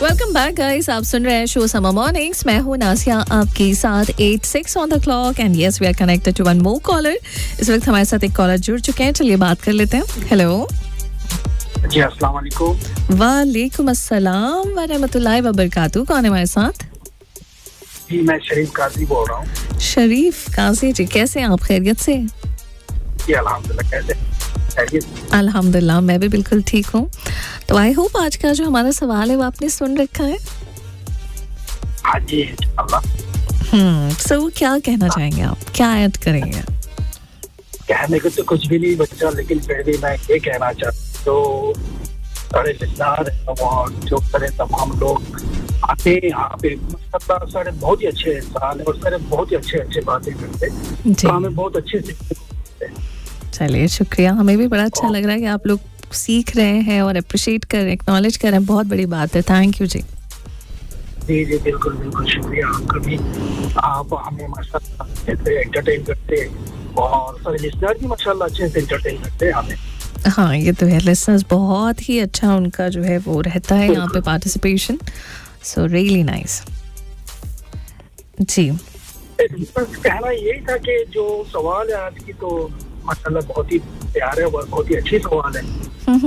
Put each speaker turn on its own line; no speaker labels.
Welcome back guys, आप सुन रहे हैं शो समर मॉर्निंग्स। मैं हूं नासिया आपके साथ 8:06 on the clock and yes we are connected to one more collar. इस वक्त हमारे साथ एक कॉलर जुड़ चुके हैं, चलिए बात कर लेते हैं। हेलो
जी, अस्सलाम वालेकुम।
वालेकुम अस्सलाम व रहमतुल्लाहि व बरकातहू। कौन है हमारे साथ?
जी, मैं शरीफ काजी बोल रहा हूँ।
शरीफ काजी जी, कैसे हैं आप? खैरियत से?
जी अल्हम्दुलिल्लाह। कैसे खैरियत?
अल्हम्दुलिल्लाह, मैं भी बिल्कुल ठीक हूँ। तो आई होप आज का जो हमारा सवाल है वो आपने सुन रखा है।
हाँ जी, इंशाअल्लाह।
सो क्या कहना चाहेंगे आप, क्या ऐड करेंगे?
कहने को तो कुछ भी नहीं बचा, लेकिन फिर भी मैं ये कहना चाहता हूँ, जो सारे रिश्तेदार हैं और जो सारे तमाम लोग आते हैं यहाँ पे, मतलब सारे बहुत ही अच्छे इंसान है और सारे बहुत ही अच्छे बातें करते हैं, तो हमें बहुत अच्छे से।
चलिए शुक्रिया, हमें भी बड़ा अच्छा लग रहा है कि आप लोग सीख रहे हैं और अप्रिशिएट कर रहे हैं, एक्नॉलेज कर रहे हैं, बहुत बड़ी बात है। थैंक यू जी।
जी जी, बिल्कुल बिल्कुल शुक्रिया आपका भी। आप हमें माशाल्लाह अच्छे से एंटरटेन करते हैं और सारे लिसनर भी माशाल्लाह अच्छे से एंटरटेन करते हैं हमें।
हाँ, ये तो है, लिसनर्स बहुत ही अच्छा उनका जो है वो रहता है यहाँ पे पार्टिसिपेशन, सो रियली नाइस जी।
बस कहना यही था कि जो सवाल है आज की, तो माशाल्लाह बहुत ही प्यारा है और बहुत ही अच्छी सवाल है।